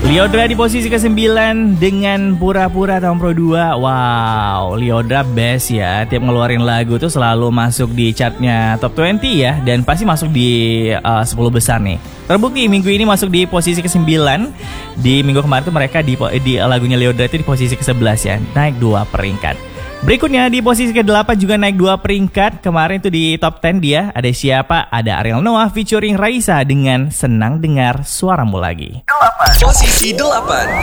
Lyodra di posisi ke-9 dengan Pura-Pura tahun Pro 2. Wow, Lyodra best ya. Tiap ngeluarin lagu tuh selalu masuk di chartnya top 20 ya. Dan pasti masuk di 10 besar nih. Terbukti minggu ini masuk di posisi ke-9. Di minggu kemarin tuh mereka di lagunya Lyodra itu di posisi ke-11 ya. Naik 2 peringkat. Berikutnya di posisi ke-8 juga naik 2 peringkat. Kemarin tuh di top 10 dia ada siapa? Ada Ariel Noah featuring Raisa dengan Senang Dengar Suaramu Lagi. Posisi 8.